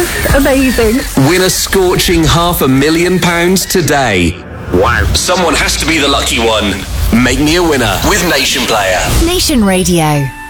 just amazing. Win a scorching £500,000 today. Wow. Someone has to be the lucky one. Make me a winner with Nation Player. Nation Radio.